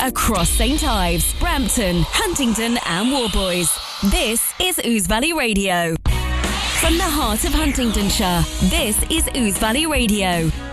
across St Ives, Brampton, Huntingdon and Warboys. This is Ouse Valley Radio. From the heart of Huntingdonshire, this is Ouse Valley Radio.